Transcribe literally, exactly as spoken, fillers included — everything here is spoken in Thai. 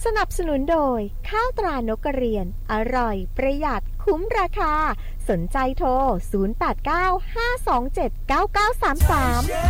สนับสนุนโดยข้าวตรานกกระเรียนอร่อยประหยัดคุ้มราคาสนใจโทรศูนย์ แปด เก้า ห้า สอง เจ็ด เก้า เก้า สาม สาม